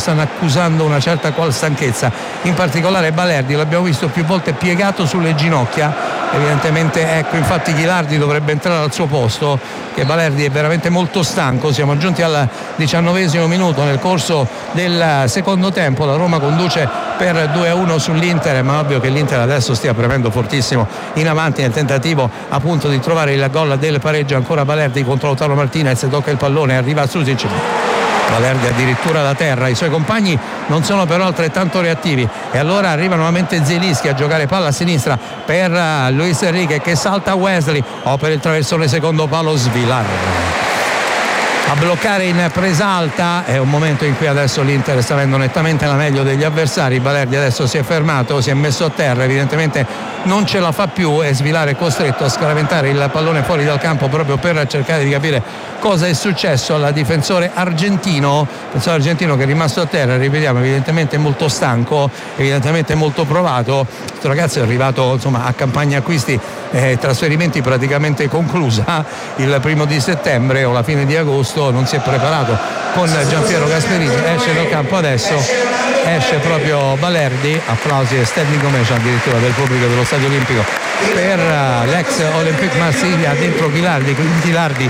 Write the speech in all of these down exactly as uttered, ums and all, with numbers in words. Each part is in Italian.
stanno accusando una certa qual stanchezza, in particolare Balerdi l'abbiamo visto più volte piegato sulle ginocchia, evidentemente, ecco, infatti Ghilardi dovrebbe entrare al suo posto, che Balerdi è veramente molto stanco. Siamo giunti al diciannovesimo minuto. Nel corso del secondo tempo la Roma conduce per due a uno sull'Inter, ma ovvio che l'Inter adesso stia premendo fortissimo in avanti nel tentativo appunto di trovare il gol del pareggio. Ancora Balerdi contro Lautaro Martinez, tocca il pallone, arriva Susic, Balerdi addirittura da terra, i suoi compagni non sono però altrettanto reattivi e allora arriva nuovamente Zielinski a giocare palla a sinistra per Luis Enrique, che salta Wesley, opera il traversone secondo palo, Svilar a bloccare in presa alta. È un momento in cui adesso l'Inter sta avendo nettamente la meglio degli avversari. Balerdi adesso si è fermato, si è messo a terra, evidentemente non ce la fa più e Svilar è costretto a scaraventare il pallone fuori dal campo proprio per cercare di capire cosa è successo al difensore argentino, difensore argentino che è rimasto a terra, ripetiamo, evidentemente molto stanco, evidentemente molto provato. Questo ragazzo è arrivato insomma a campagna acquisti e trasferimenti praticamente conclusa il primo di settembre o la fine di agosto, non si è preparato con Gianpiero Gasperini, esce dal campo adesso, esce proprio Balerdi, applausi e standing ovation addirittura del pubblico dello Stadio Olimpico per l'ex Olympique Marsiglia. Dentro Ghilardi, quindi Ghilardi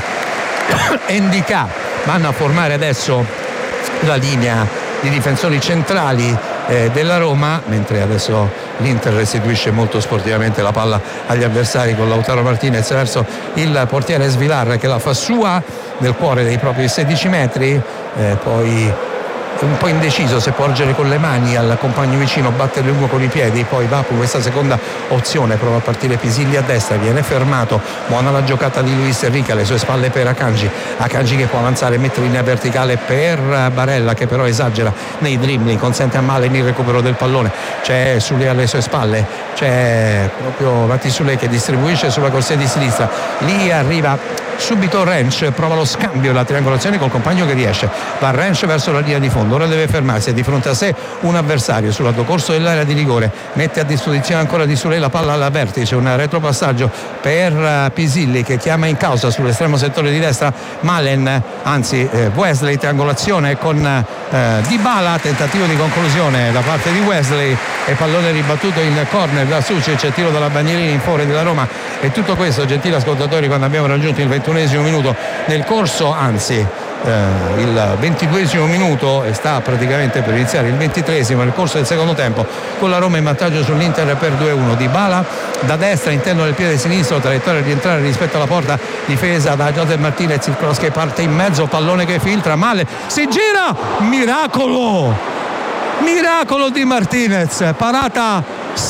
e Ndicà vanno a formare adesso la linea di difensori centrali eh, della Roma, mentre adesso l'Inter restituisce molto sportivamente la palla agli avversari con Lautaro Martinez verso il portiere Svilar, che la fa sua nel cuore dei propri sedici metri, eh, poi un po' indeciso se porgere con le mani al compagno vicino, battere lungo con i piedi, poi va con questa seconda opzione, prova a partire Pisilli a destra, viene fermato, buona la giocata di Luis Enrique, alle sue spalle per Akanji, Akanji che può avanzare, mette linea verticale per Barella che però esagera nei dribbling, consente a Malen il recupero del pallone, c'è Sule alle sue spalle, c'è proprio Matti Sule che distribuisce sulla corsia di sinistra, lì arriva subito Rensch, prova lo scambio e la triangolazione col compagno che riesce, va Rensch verso la linea di fondo, ora deve fermarsi, è di fronte a sé un avversario sul lato corso dell'area di rigore, mette a disposizione ancora di Sule la palla alla vertice, un retropassaggio per Pisilli che chiama in causa sull'estremo settore di destra Malen, anzi eh, Wesley, triangolazione con eh, Dybala, tentativo di conclusione da parte di Wesley e pallone ribattuto in corner da Sucic, tiro dalla bandierina in fuori della Roma. E tutto questo, gentili ascoltatori, quando abbiamo raggiunto il ventunesimo minuto nel corso, anzi eh, il ventiduesimo minuto, e sta praticamente per iniziare il ventitreesimo nel corso del secondo tempo, con la Roma in vantaggio sull'Inter per due a uno. Dybala da destra, interno del piede sinistro, traiettoria di entrare rispetto alla porta, difesa da José Martinez, il cross che parte in mezzo, pallone che filtra, male, si gira, miracolo miracolo di Martinez, parata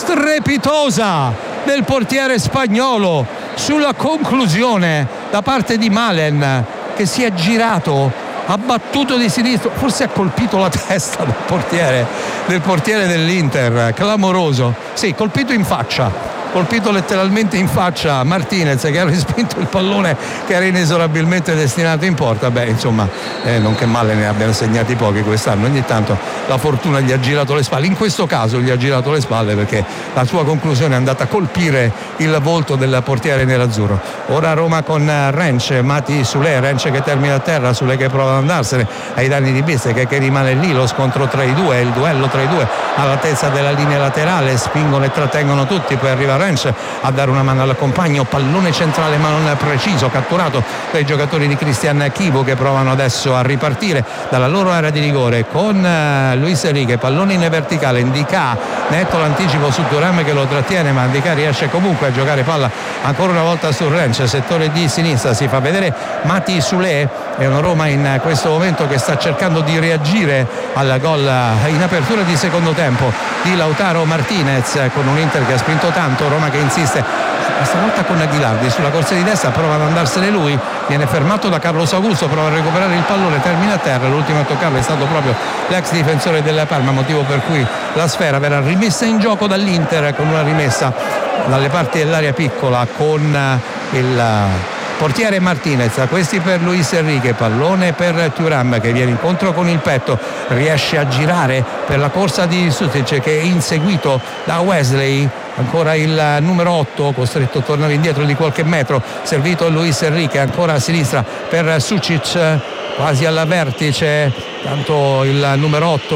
strepitosa del portiere spagnolo sulla conclusione da parte di Malen, che si è girato, ha battuto di sinistro, forse ha colpito la testa del portiere del portiere dell'Inter, clamoroso, sì, colpito in faccia colpito letteralmente in faccia Martinez, che ha respinto il pallone che era inesorabilmente destinato in porta. Beh, insomma, eh, non che male ne abbiano segnati pochi quest'anno, ogni tanto la fortuna gli ha girato le spalle, in questo caso gli ha girato le spalle perché la sua conclusione è andata a colpire il volto del portiere nerazzurro. Ora Roma con Rensch, Mati Sule, Rensch che termina a terra, Sule che prova ad andarsene ai danni di Bissek che rimane lì, lo scontro tra i due, il duello tra i due all'altezza della linea laterale, spingono e trattengono tutti, poi arriva Rensch a dare una mano al compagno, pallone centrale ma non preciso, catturato dai giocatori di Christian Chivo che provano adesso a ripartire dalla loro area di rigore con Luis Enrique, pallone in verticale, Ndicà, netto l'anticipo su Thuram che lo trattiene, ma Ndicà riesce comunque a giocare palla ancora una volta su Rensch, settore di sinistra, si fa vedere Mati Sule. È una Roma in questo momento che sta cercando di reagire al gol in apertura di secondo tempo di Lautaro Martinez, con un Inter che ha spinto tanto, Roma che insiste questa volta con Ghilardi sulla corsia di destra, prova ad andarsene lui, viene fermato da Carlos Augusto, prova a recuperare il pallone, termina a terra, l'ultimo a toccarlo è stato proprio l'ex difensore della Parma, motivo per cui la sfera verrà rimessa in gioco dall'Inter con una rimessa dalle parti dell'area piccola con il portiere Martinez, questi per Luis Enrique, pallone per Thuram che viene incontro con il petto, riesce a girare per la corsa di Susic che è inseguito da Wesley, ancora il numero otto costretto a tornare indietro di qualche metro, servito Luis Enrique ancora a sinistra per Sucic quasi alla vertice, tanto il numero otto